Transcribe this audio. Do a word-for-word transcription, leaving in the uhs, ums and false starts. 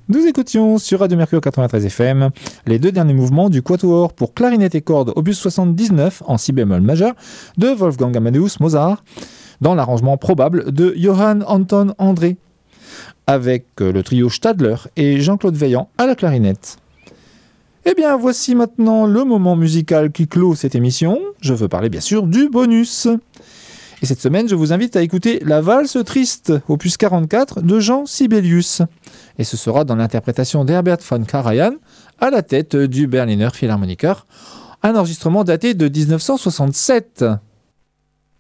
Nous écoutions sur Radio Mercure quatre-vingt-treize F M les deux derniers mouvements du quatuor pour clarinette et cordes opus soixante-dix-neuf en si bémol majeur de Wolfgang Amadeus Mozart dans l'arrangement probable de Johann Anton André avec le trio Stadler et Jean-Claude Vaillant à la clarinette. Eh bien, voici maintenant le moment musical qui clôt cette émission. Je veux parler bien sûr du bonus. Et cette semaine, je vous invite à écouter La Valse Triste, opus quarante-quatre de Jean Sibelius. Et ce sera dans l'interprétation d'Herbert von Karajan à la tête du Berliner Philharmoniker, un enregistrement daté de dix-neuf cent soixante-sept.